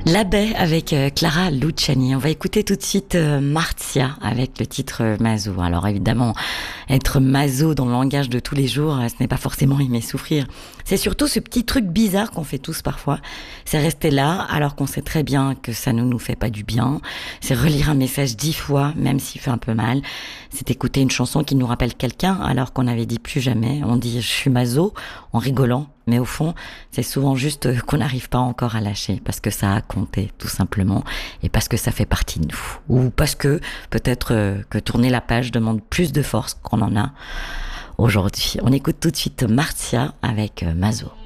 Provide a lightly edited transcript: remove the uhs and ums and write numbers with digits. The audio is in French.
La baie avec Clara Luciani. On va écouter tout de suite Marzia avec le titre Maso. Alors évidemment, être maso dans le langage de tous les jours, ce n'est pas forcément aimer souffrir. C'est surtout ce petit truc bizarre qu'on fait tous parfois. C'est rester là alors qu'on sait très bien que ça ne nous fait pas du bien. C'est relire un message 10 fois, même s'il fait un peu mal. C'est écouter une chanson qui nous rappelle quelqu'un alors qu'on avait dit plus jamais. On dit je suis maso en rigolant. Mais au fond, c'est souvent juste qu'on n'arrive pas encore à lâcher parce que ça a compté, tout simplement, et parce que ça fait partie de nous. Ou parce que peut-être que tourner la page demande plus de force qu'on en a aujourd'hui. On écoute tout de suite Marzia avec Maso.